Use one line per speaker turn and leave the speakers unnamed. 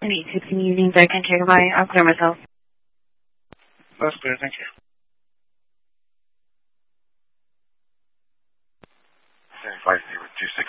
Any tips and evenings I can take by? I'll clear myself.
That's clear, thank you.
5-0-2-6.